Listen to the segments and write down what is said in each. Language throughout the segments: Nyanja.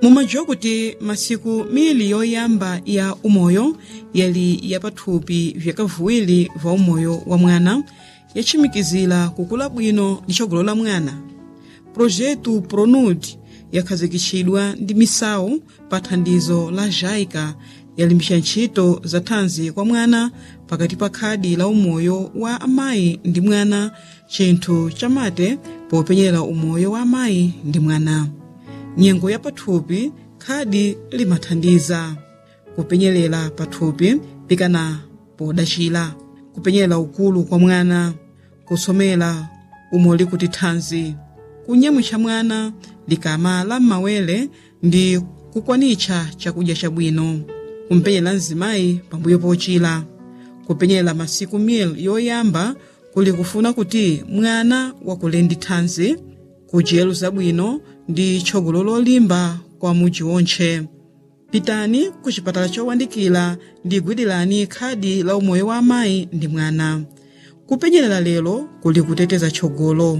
Mumadziwa kuti masiku mili yoyamba ya umoyo yali yapathupi vyakavuwiri va umoyo wa mwana yachimikizira kukula bwino ndi tsogolo la mwana. Projetu PRONUD yakhazikitsidwa ndi misawu pa thandizo la JICA yalimbitsa ntchito za thanzi kwa mwana pakati pa khadi la umoyo wa amayi ndi mwana, chinthu chamate popenyera umoyo wa amayi ndi mwana. Nyengo ya pathupi khadi limathandiza kupenyerera pathupi pikana podachira, kupenyerera ukulu kwa mwana, kusomera umoli kuti thanzi, kunyamwitsa mwana likamala m'mawere ndi kukwanitsa chakudya chabwino, kumpenyera mzimayi pambuyo pochira, kupenyerera masiku mili yoyamba kuli kufuna kuti mwana wakule ndi thanzi, kudyero zabwino ndi tsogolo lolimba kwa mudzi wonse. Pitani ku chipatala chowandikira ndi gwirani khadi la umoyo wa amayi ndi mwana. Kupenyerera lero kuli kuteteza tsogolo.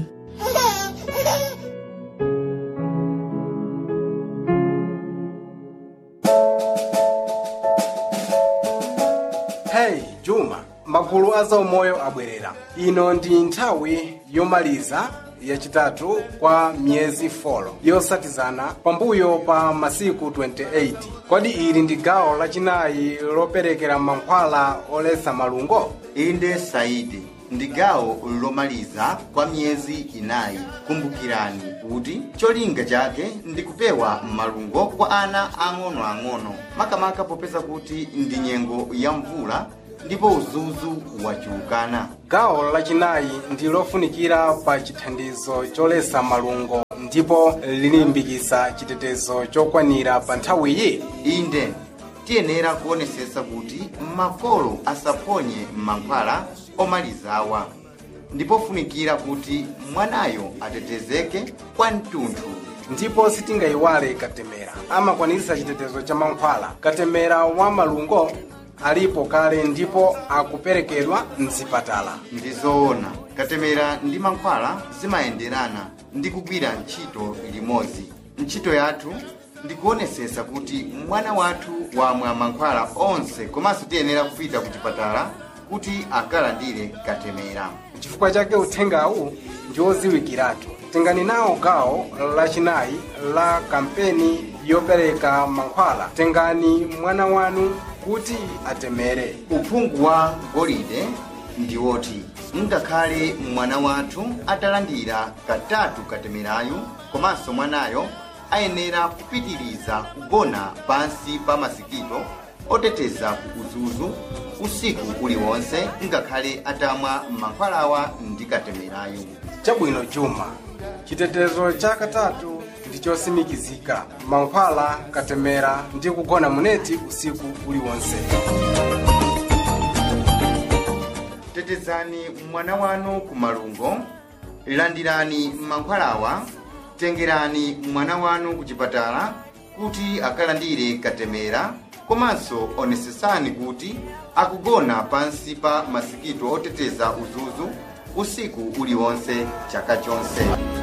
Hey Juma, magulu aza umoyo abwerera. Ino ndi nthawi yomaliza yachitatu kwa miyezi 4 yosatizana pambuyo pa masiku 28. Kodi ili ndi gawo lachinayi loperekera mankhwala oletsa malungo? Inde Saidi, ndi gawo lomaliza kwa miyezi inayi. Kumbukirani kuti cholinga chake ndi kupewa malungo kwa ana ang'onoang'ono, makamaka popeza kuti ndi nyengo ya mvula ndipo uzuzu wachulukana. Gawo lachinayi ndi lofunikira pa chithandizo choletsa malungo ndipo lilimbikitsa chitetezo chokwanira pa nthawiyi. Inde tiyenera kuonesesa kuti makolo asaphonye mankhwala omalizawa, ndipo funikira kuti mwanayo atetezeke kwa mtunthu. Ndipo sitingayiwale katemera amakwanitsa chitetezo cha mankhwala. Katemera wa malungo alipo kale ndipo akuperekedwa mzipatala. Ndizoona katemera ndi mankhwala zimayenderana ndi kugwira ntchito limodzi. Ntchito yathu ndikuonesesa kuti mwana wathu wamwa mankhwala onse, komanso tiyenera kupita ku chipatala kuti akalandire katemera. Chifukwa chake uthengawu ndi oziwikiratu. Tengani nawo gawo lachinayi la kampeni yopereka mankhwala. Tengani mwana wanu kuti atemere. Uphungu wa golide ndi woti ngakhale mwana wathu atalandira katatu katemerayo, komanso mwanayo ayenera kupitiriza kugona pansi pa masikito oteteza ku uzuzu usiku uliwonse ngakhale atamwa mankhwalawa ndi katemerayo. Chabwino Juma, chitetezo cha katatu ndi chosimikizika: mankhwala, katemera ndi kugona muneti usiku uliwonse. Tetezani mwana wanu ku malungo, landirani mankhwalawa, tengerani mwana wanu ku chipatala kuti akalandire katemera, komanso onesesani kuti akugona pansi pa masikito oteteza uzuzu usiku uliwonse chaka chonse.